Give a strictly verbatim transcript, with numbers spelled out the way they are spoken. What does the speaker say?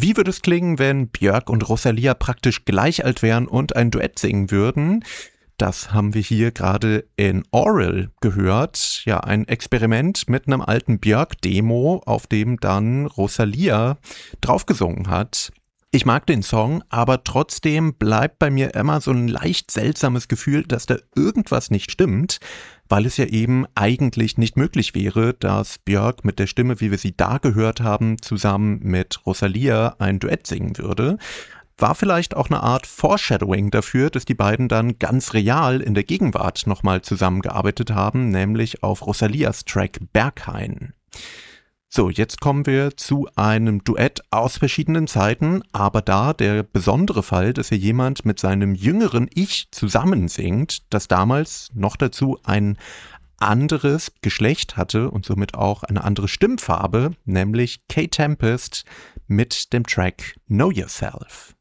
Wie würde es klingen, wenn Björk und Rosalía praktisch gleich alt wären und ein Duett singen würden? Das haben wir hier gerade in Oral gehört. Ja, ein Experiment mit einem alten Björk-Demo, auf dem dann Rosalía draufgesungen hat. Ich mag den Song, aber trotzdem bleibt bei mir immer so ein leicht seltsames Gefühl, dass da irgendwas nicht stimmt, weil es ja eben eigentlich nicht möglich wäre, dass Björk mit der Stimme, wie wir sie da gehört haben, zusammen mit Rosalía ein Duett singen würde. War vielleicht auch eine Art Foreshadowing dafür, dass die beiden dann ganz real in der Gegenwart nochmal zusammengearbeitet haben, nämlich auf Rosalías Track Berghain. So, jetzt kommen wir zu einem Duett aus verschiedenen Zeiten, aber da der besondere Fall, dass hier jemand mit seinem jüngeren Ich zusammen singt, das damals noch dazu ein anderes Geschlecht hatte und somit auch eine andere Stimmfarbe, nämlich Kae Tempest mit dem Track Know Yourself.